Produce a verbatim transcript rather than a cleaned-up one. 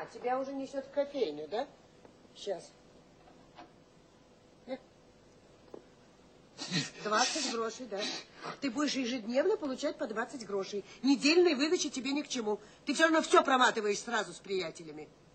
тебя уже несет в кофейню, да? Сейчас. двадцать грошей, да. Ты будешь ежедневно получать по двадцать грошей. Недельной выдачи тебе ни к чему. Ты все равно все проматываешь сразу с приятелями.